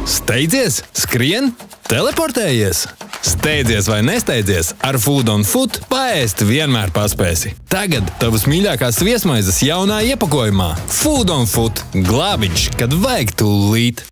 Steidzies, skrien, teleportējies. Steidzies vai nesteidzies, ar Food on Foot paēst vienmēr paspēsi. Tagad tavas mīļākās viesmaizes jaunā iepakojumā. Food on Foot – glābiņš, kad vajag tūlīt.